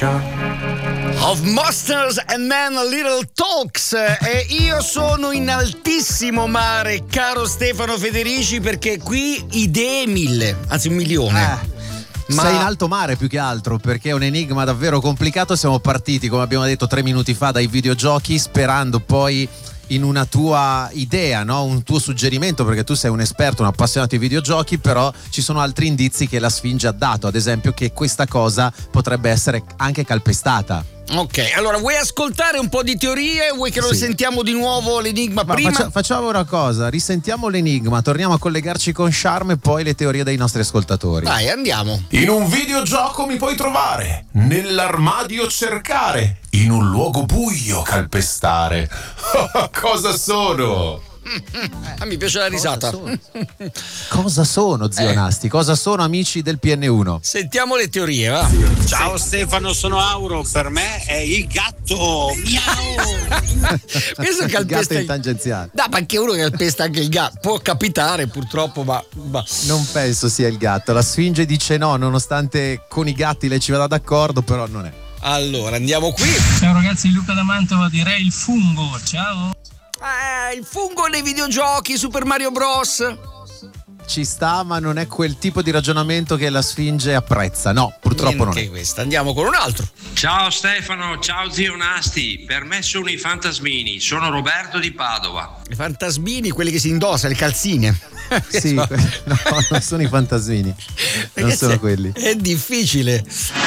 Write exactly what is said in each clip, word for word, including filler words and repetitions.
Of Monsters and Men Little Talks. E io sono in altissimo mare, caro Stefano Federici, perché qui idee mille, anzi un milione. Eh. Ma sei in alto mare più che altro, perché è un enigma davvero complicato. Siamo partiti, come abbiamo detto tre minuti fa, dai videogiochi, sperando poi in una tua idea, no? Un tuo suggerimento, perché tu sei un esperto, un appassionato di videogiochi, però ci sono altri indizi che la Sfinge ha dato, ad esempio che questa cosa potrebbe essere anche calpestata. Ok, allora vuoi ascoltare un po' di teorie? Vuoi che lo Sì. sentiamo di nuovo l'enigma Ma prima? faccia- facciamo una cosa, risentiamo l'enigma, torniamo a collegarci con Charme e poi le teorie dei nostri ascoltatori. Dai, andiamo. In un videogioco mi puoi trovare, nell'armadio cercare, in un luogo buio calpestare. Cosa sono? Ah, mi piace la risata. Cosa sono, Cosa sono zio Eh. Nasti? Cosa sono amici del P N uno? Sentiamo le teorie, va. Ciao Stefano, sono Auro, per me è il gatto. Miau. Penso che Il gatto calpesta in il... tangenziale. No, ma anche uno che calpesta anche il gatto. Può capitare purtroppo, ma... ma... Non penso sia il gatto. La Sfinge dice no, nonostante con i gatti lei ci vada d'accordo, però non è. Allora, andiamo qui. Ciao ragazzi, Luca da Mantova, direi il fungo, ciao. Eh, il fungo nei videogiochi, Super Mario Bros. Ci sta, ma non è quel tipo di ragionamento che la Sfinge apprezza. No, purtroppo Niente non è. questa. Andiamo con un altro. Ciao Stefano, ciao zio Nasti, per me sono i fantasmini, sono Roberto di Padova. I fantasmini, quelli che si indossa, le calzine. Sì, So. no, non sono i fantasmini. Non Perché sono se- quelli. È difficile.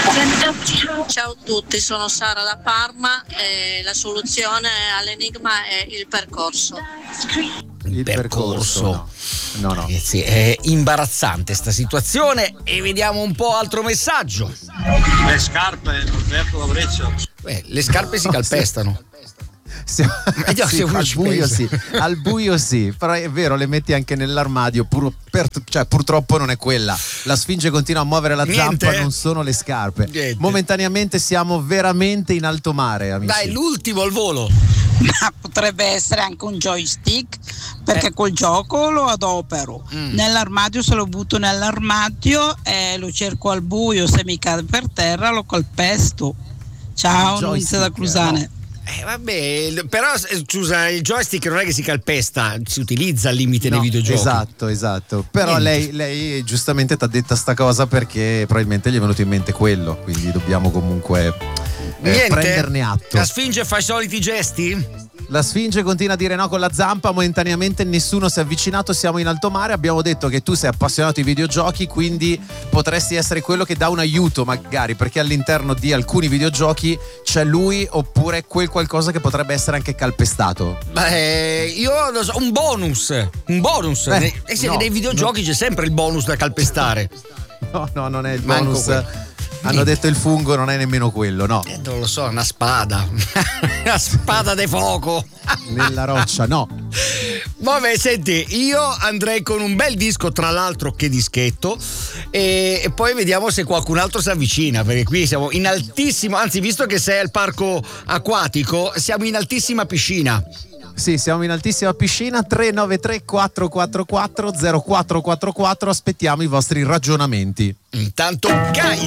Ciao a tutti, sono Sara da Parma e la soluzione all'enigma è il percorso. Il percorso. No, no. no. Ragazzi, è imbarazzante sta situazione e vediamo un po' altro messaggio. Le scarpe, Roberto da Breccia. Beh, le scarpe si No, calpestano. Siamo- Vediamo sì, se uno al ci buio pensa. sì, al buio sì, però è vero, le metti anche nell'armadio, pur- per- cioè purtroppo non è quella. La Sfinge continua a muovere la Niente. zampa, non sono le scarpe. Niente. Momentaneamente siamo veramente in alto mare, amici. Dai, l'ultimo al volo. Ma potrebbe essere anche un joystick, perché col gioco lo adopero. Mm. Nell'armadio, se lo butto nell'armadio e lo cerco al buio, se mi cade per terra lo calpesto. Ciao, Il Nunzia joystick, da Crusane. no. Eh, vabbè, l- però eh, scusa, il joystick non è che si calpesta, si utilizza al limite No, nei videogiochi. esatto, esatto. Però Niente. lei, lei giustamente ti ha detta sta cosa perché probabilmente gli è venuto in mente quello, quindi dobbiamo comunque eh, Niente. prenderne atto. La Sfinge fa i soliti gesti? La Sfinge continua a dire no con la zampa, momentaneamente nessuno si è avvicinato, siamo in alto mare, abbiamo detto che tu sei appassionato di videogiochi, quindi potresti essere quello che dà un aiuto magari, perché all'interno di alcuni videogiochi c'è lui oppure quel qualcosa che potrebbe essere anche calpestato. Beh, io lo so, un bonus, un bonus. Beh, Nei- eh sì, no, nei videogiochi c'è sempre il bonus da calpestare. No, no, non è il Manco bonus. quello. Hanno detto il fungo, non è nemmeno quello, no. Eh, non lo so, una spada. Una spada di fuoco. Nella roccia, no. Vabbè, senti, io andrei con un bel disco, tra l'altro che dischetto, e, e poi vediamo se qualcun altro si avvicina, perché qui siamo in altissimo, anzi visto che sei al parco acquatico, siamo in altissima piscina. Sì, siamo in altissima piscina. Tre nove tre quattro quattro quattro zero quattro quattro quattro, aspettiamo i vostri ragionamenti. Intanto Gaia.